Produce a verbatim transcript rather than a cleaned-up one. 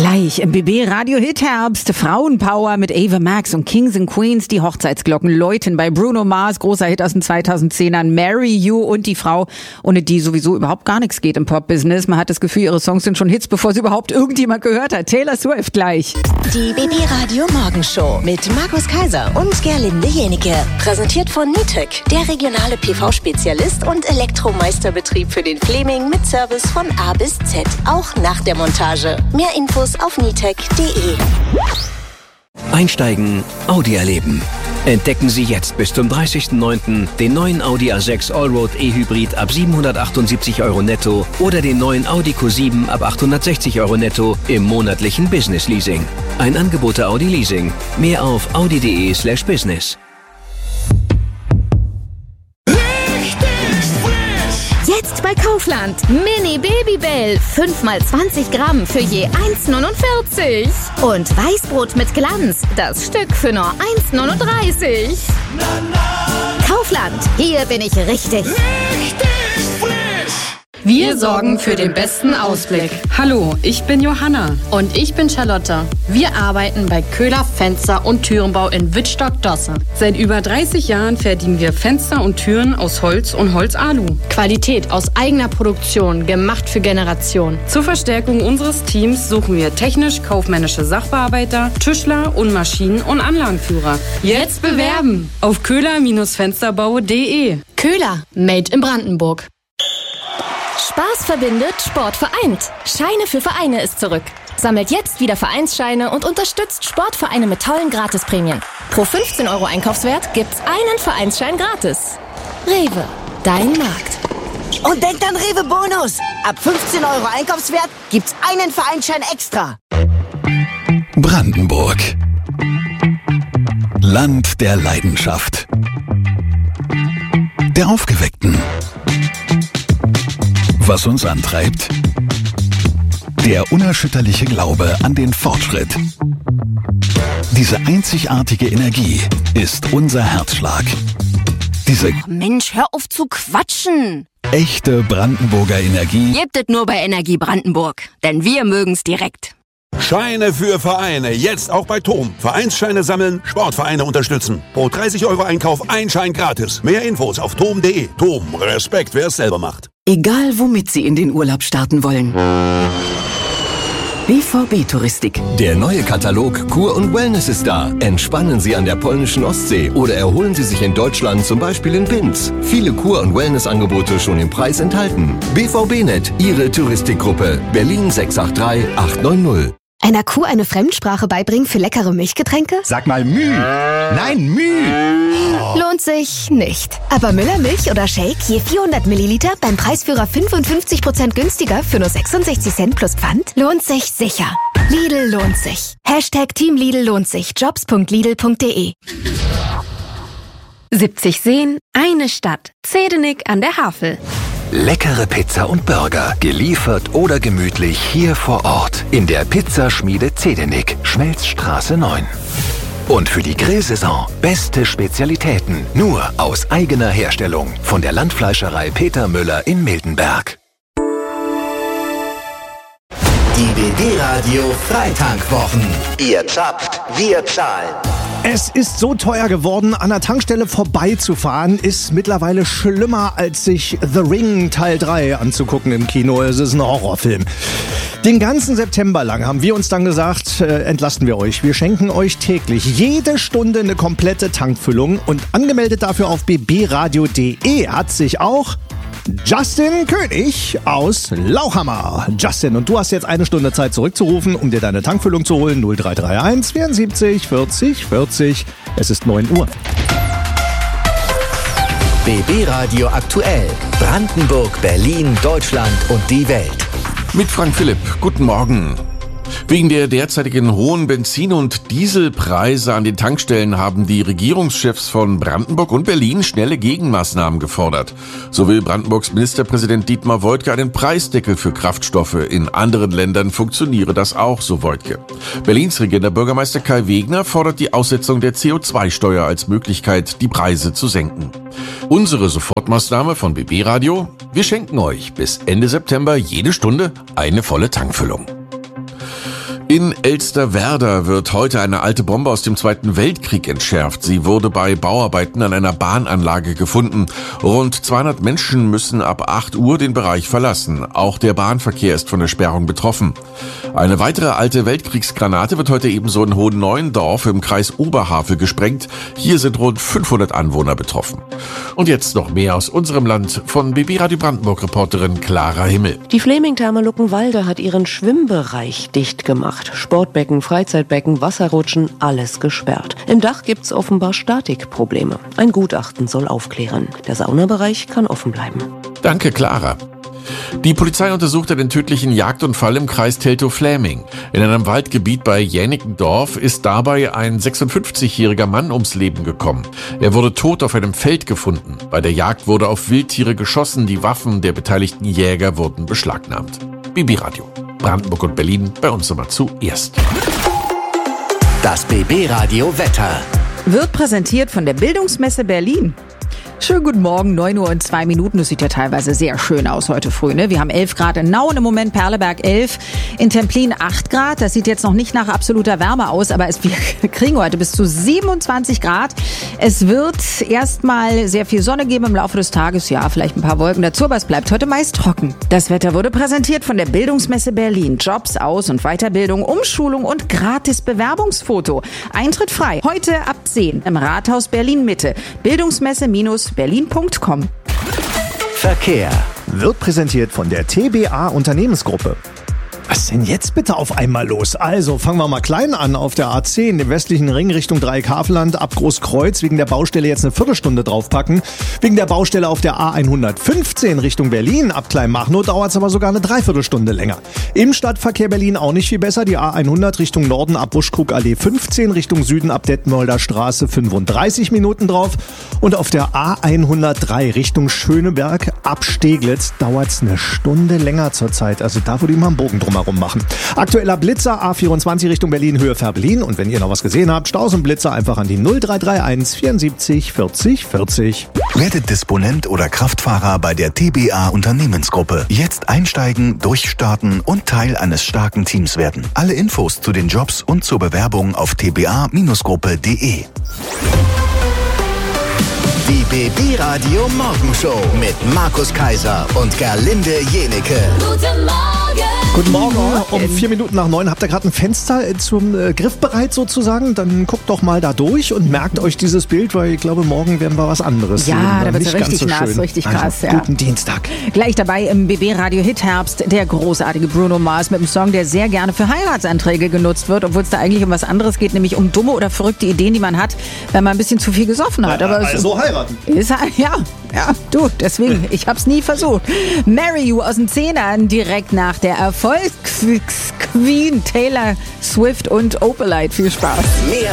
Gleich im B B Radio Hit Herbst. Frauenpower mit Ava Max und Kings and Queens. Die Hochzeitsglocken läuten bei Bruno Mars. Großer Hit aus den zweitausendzehnern. Marry You und die Frau, ohne die sowieso überhaupt gar nichts geht im Pop-Business. Man hat das Gefühl, ihre Songs sind schon Hits, bevor sie überhaupt irgendjemand gehört hat. Taylor Swift gleich. Die B B Radio Morgenshow mit Markus Kaiser und Gerlinde Jenike. Präsentiert von Nitec, der regionale P V-Spezialist und Elektromeisterbetrieb für den Fleming mit Service von A bis Z. Auch nach der Montage. Mehr Infos auf nitec punkt de. Einsteigen, Audi erleben. Entdecken Sie jetzt bis zum dreißigsten neunten den neuen Audi A sechs Allroad E-Hybrid ab siebenhundertachtundsiebzig Euro netto oder den neuen Audi Q sieben ab achthundertsechzig Euro netto im monatlichen Business Leasing. Ein Angebot der Audi Leasing. Mehr auf audi punkt de slash business. Jetzt bei Kaufland. Mini Babybell. fünf mal zwanzig Gramm für je eins neunundvierzig. Und Weißbrot mit Glanz. Das Stück für nur eins neununddreißig. Kaufland. Hier bin ich richtig. Richtig frisch. Wir sorgen für den besten Ausblick. Hallo, ich bin Johanna. Und ich bin Charlotte. Wir arbeiten bei Köhler Fenster- und Türenbau in Wittstock-Dosse. Seit über dreißig Jahren fertigen wir Fenster und Türen aus Holz und Holzalu. Qualität aus eigener Produktion, gemacht für Generationen. Zur Verstärkung unseres Teams suchen wir technisch-kaufmännische Sachbearbeiter, Tischler und Maschinen- und Anlagenführer. Jetzt bewerben auf köhler Fensterbau punkt de. Köhler, made in Brandenburg. Spaß verbindet, Sport vereint. Scheine für Vereine ist zurück. Sammelt jetzt wieder Vereinsscheine und unterstützt Sportvereine mit tollen Gratisprämien. Pro fünfzehn Euro Einkaufswert gibt's einen Vereinsschein gratis. Rewe, dein Markt. Und denkt an Rewe Bonus. Ab fünfzehn Euro Einkaufswert gibt's einen Vereinsschein extra. Brandenburg. Land der Leidenschaft. Der Aufgeweckten. Was uns antreibt? Der unerschütterliche Glaube an den Fortschritt. Diese einzigartige Energie ist unser Herzschlag. Diese Mensch, hör auf zu quatschen! Echte Brandenburger Energie Gebt es nur bei Energie Brandenburg, denn wir mögen's direkt. Scheine für Vereine, jetzt auch bei Tom. Vereinsscheine sammeln, Sportvereine unterstützen. Pro dreißig Euro Einkauf ein Schein gratis. Mehr Infos auf tom punkt de. Tom, Respekt, wer es selber macht. Egal womit Sie in den Urlaub starten wollen. B V B-Touristik. Der neue Katalog Kur und Wellness ist da. Entspannen Sie an der polnischen Ostsee oder erholen Sie sich in Deutschland, zum Beispiel in Binz. Viele Kur- und Wellness-Angebote schon im Preis enthalten. B V B-Net, Ihre Touristikgruppe. Berlin sechs acht drei acht neun null. Einer Kuh eine Fremdsprache beibringen für leckere Milchgetränke? Sag mal Müh. Nein, Müh. Lohnt sich nicht. Aber Müllermilch oder Shake je vierhundert Milliliter beim Preisführer fünfundfünfzig Prozent günstiger für nur sechsundsechzig Cent plus Pfand? Lohnt sich sicher. Lidl lohnt sich. Hashtag Team Lidl lohnt sich. jobs punkt lidl punkt de. siebzig Seen, eine Stadt. Zedenik an der Havel. Leckere Pizza und Burger, geliefert oder gemütlich hier vor Ort in der Pizzaschmiede Zedenik, Schmelzstraße neun. Und für die Grillsaison beste Spezialitäten, nur aus eigener Herstellung von der Landfleischerei Peter Müller in Miltenberg. Die B B Radio Freitankwwochen. Ihr zapft, wir zahlen. Es ist so teuer geworden, an der Tankstelle vorbeizufahren, ist mittlerweile schlimmer, als sich The Ring Teil drei anzugucken im Kino. Es ist ein Horrorfilm. Den ganzen September lang haben wir uns dann gesagt, äh, entlasten wir euch. Wir schenken euch täglich jede Stunde eine komplette Tankfüllung. Und angemeldet dafür auf b b radio punkt de hat sich auch Justin König aus Lauchhammer. Justin, und du hast jetzt eine Stunde Zeit zurückzurufen, um dir deine Tankfüllung zu holen. null drei drei eins vierundsiebzig vierzig vierzig. Es ist neun Uhr. B B Radio aktuell. Brandenburg, Berlin, Deutschland und die Welt. Mit Frank Philipp. Guten Morgen. Wegen der derzeitigen hohen Benzin- und Dieselpreise an den Tankstellen haben die Regierungschefs von Brandenburg und Berlin schnelle Gegenmaßnahmen gefordert. So will Brandenburgs Ministerpräsident Dietmar Woidke einen Preisdeckel für Kraftstoffe. In anderen Ländern funktioniere das auch, so Woidke. Berlins regierender Bürgermeister Kai Wegner fordert die Aussetzung der C O zwei Steuer als Möglichkeit, die Preise zu senken. Unsere Sofortmaßnahme von B B Radio: Wir schenken euch bis Ende September jede Stunde eine volle Tankfüllung. In Elsterwerda wird heute eine alte Bombe aus dem Zweiten Weltkrieg entschärft. Sie wurde bei Bauarbeiten an einer Bahnanlage gefunden. Rund zweihundert Menschen müssen ab acht Uhr den Bereich verlassen. Auch der Bahnverkehr ist von der Sperrung betroffen. Eine weitere alte Weltkriegsgranate wird heute ebenso in Hohenneuendorf im Kreis Oberhavel gesprengt. Hier sind rund fünfhundert Anwohner betroffen. Und jetzt noch mehr aus unserem Land von B B Radio Brandenburg-Reporterin Clara Himmel. Die Fleming-Therme Luckenwalde hat ihren Schwimmbereich dicht gemacht. Sportbecken, Freizeitbecken, Wasserrutschen, alles gesperrt. Im Dach gibt's offenbar Statikprobleme. Ein Gutachten soll aufklären. Der Saunabereich kann offen bleiben. Danke, Clara. Die Polizei untersuchte den tödlichen Jagdunfall im Kreis Teltow-Fläming. In einem Waldgebiet bei Jänickendorf ist dabei ein sechsundfünfzigjähriger Mann ums Leben gekommen. Er wurde tot auf einem Feld gefunden. Bei der Jagd wurde auf Wildtiere geschossen. Die Waffen der beteiligten Jäger wurden beschlagnahmt. B B Radio. Brandenburg und Berlin bei uns immer zuerst. Das B B Radio Wetter wird präsentiert von der Bildungsmesse Berlin. Schönen guten Morgen, neun Uhr und zwei Minuten. Das sieht ja teilweise sehr schön aus heute früh, ne? Wir haben elf Grad in Nauen im Moment, Perleberg elf, in Templin acht Grad. Das sieht jetzt noch nicht nach absoluter Wärme aus, aber es, wir kriegen heute bis zu siebenundzwanzig Grad. Es wird erstmal sehr viel Sonne geben im Laufe des Tages. Ja, vielleicht ein paar Wolken dazu, aber es bleibt heute meist trocken. Das Wetter wurde präsentiert von der Bildungsmesse Berlin. Jobs, Aus- und Weiterbildung, Umschulung und gratis Bewerbungsfoto. Eintritt frei. Heute ab zehn im Rathaus Berlin Mitte. Bildungsmesse berlin punkt com. Verkehr wird präsentiert von der T B A Unternehmensgruppe. Was ist denn jetzt bitte auf einmal los? Also, fangen wir mal klein an. Auf der A zehn, im westlichen Ring Richtung Dreieckhavelland, ab Großkreuz, wegen der Baustelle jetzt eine Viertelstunde draufpacken. Wegen der Baustelle auf der A hundertfünfzehn Richtung Berlin, ab Kleinmachnow, dauert es aber sogar eine Dreiviertelstunde länger. Im Stadtverkehr Berlin auch nicht viel besser. Die A hundert Richtung Norden, ab Buschkrugallee fünfzehn, Richtung Süden, ab Detmolder Straße fünfunddreißig Minuten drauf. Und auf der A hundertdrei Richtung Schöneberg, ab Steglitz, dauert es eine Stunde länger zurzeit. Also da würde ich mal einen Bogen drum herum machen. Aktueller Blitzer, A vierundzwanzig Richtung Berlin, Höhe Färblin. Und wenn ihr noch was gesehen habt, Staus und Blitzer einfach an die null drei drei eins vierundsiebzig vierzig vierzig. Werdet Disponent oder Kraftfahrer bei der T B A Unternehmensgruppe. Jetzt einsteigen, durchstarten und Teil eines starken Teams werden. Alle Infos zu den Jobs und zur Bewerbung auf t b a Bindestrich gruppe punkt de. Die B B Radio Morgenshow mit Markus Kaiser und Gerlinde Jenike. Guten Morgen! Guten Morgen. Um vier Minuten nach neun habt ihr gerade ein Fenster zum äh, Griff bereit sozusagen. Dann guckt doch mal da durch und merkt euch dieses Bild, weil ich glaube, morgen werden wir was anderes sehen. Ja, da wird es ja richtig so nass, schön. richtig also, krass. Ja. Guten Dienstag. Gleich dabei im B B Radio Hit Herbst der großartige Bruno Mars mit einem Song, der sehr gerne für Heiratsanträge genutzt wird, obwohl es da eigentlich um was anderes geht, nämlich um dumme oder verrückte Ideen, die man hat, wenn man ein bisschen zu viel gesoffen hat. Aber also es, heiraten. Ist, ja, ja, du, deswegen, ich hab's nie versucht. Marry You aus den Zehnern direkt nach der Erfolgsqueen Taylor Swift und Opalite. Viel Spaß. Mehr